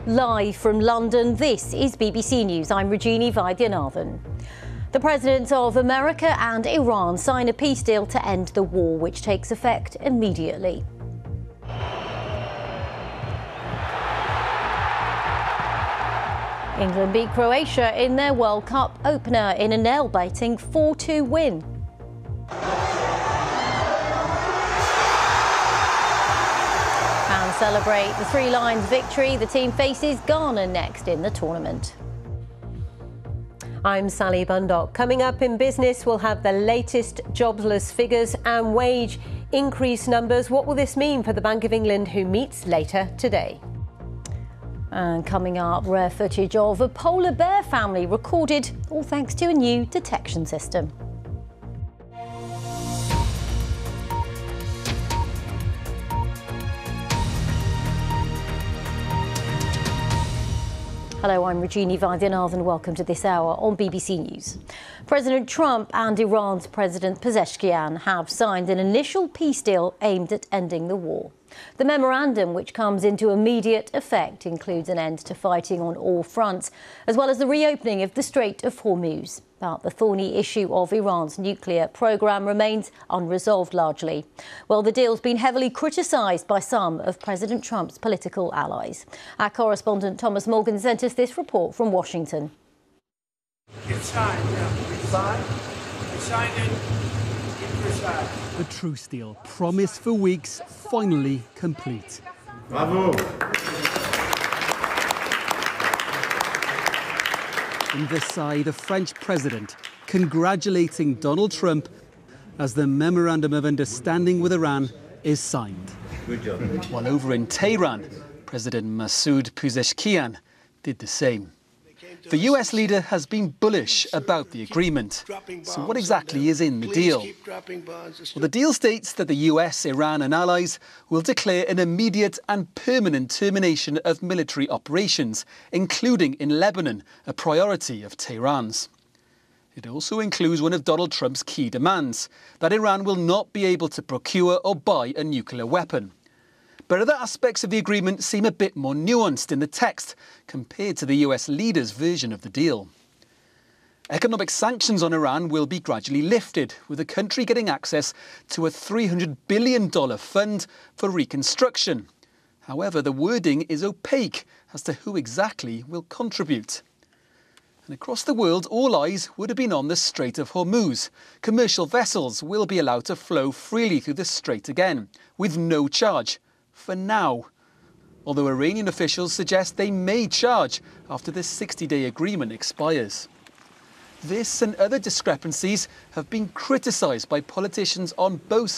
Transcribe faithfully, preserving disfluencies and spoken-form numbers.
Live from London, this is B B C News. I'm Rajini Vaidyanathan. The presidents of America and Iran sign a peace deal to end the war, which takes effect immediately. England beat Croatia in their World Cup opener in a nail-biting four two win. And celebrate the Three Lions victory, the team faces Ghana next in the tournament. I'm Sally Bundock. Coming up in business, we'll have the latest jobless figures and wage increase numbers. What will this mean for the Bank of England, who meets later today? And coming up, rare footage of a polar bear family recorded, all thanks to a new detection system. Hello, I'm Rajini Vaidyanathan. Welcome to this hour on B B C News. President Trump and Iran's President Pezeshkian have signed an initial peace deal aimed at ending the war. The memorandum, which comes into immediate effect, includes an end to fighting on all fronts, as well as the reopening of the Strait of Hormuz. But the thorny issue of Iran's nuclear programme remains unresolved largely. Well, the deal's been heavily criticised by some of President Trump's political allies. Our correspondent Thomas Morgan sent us this report from Washington. It's signed now. We signed. We signed it. The truce deal, promised for weeks, finally complete. Bravo! In Versailles, the French president congratulating Donald Trump as the Memorandum of Understanding with Iran is signed. Good job. While over in Tehran, President Masoud Pezeshkian did the same. The U S leader has been bullish about the agreement. So what exactly is in the deal? Well, the deal states that the U S, Iran and allies will declare an immediate and permanent termination of military operations, including in Lebanon, a priority of Tehran's. It also includes one of Donald Trump's key demands, that Iran will not be able to procure or buy a nuclear weapon. But other aspects of the agreement seem a bit more nuanced in the text compared to the U S leader's version of the deal. Economic sanctions on Iran will be gradually lifted, with the country getting access to a three hundred billion dollars fund for reconstruction. However, the wording is opaque as to who exactly will contribute. And across the world, all eyes would have been on the Strait of Hormuz. Commercial vessels will be allowed to flow freely through the strait again, with no charge. For now, although Iranian officials suggest they may charge after this sixty-day agreement expires. This and other discrepancies have been criticised by politicians on both